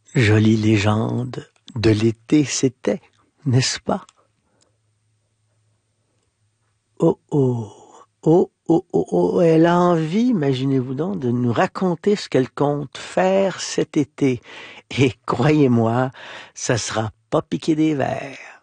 Jolie légende de l'été c'était, n'est-ce pas? Oh oh, oh oh oh oh, elle a envie, imaginez-vous donc, de nous raconter ce qu'elle compte faire cet été. Et croyez-moi, ça sera pas piqué des vers.